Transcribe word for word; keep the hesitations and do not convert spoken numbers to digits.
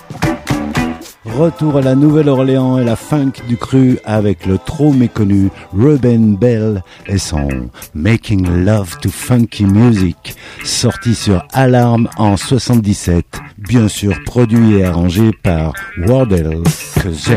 Retour à la Nouvelle-Orléans et la funk du cru avec le trop méconnu Ruben Bell et son Making Love to Funky Music, sorti sur Alarm en soixante-dix-sept, bien sûr produit et arrangé par Wardell, que j'aime.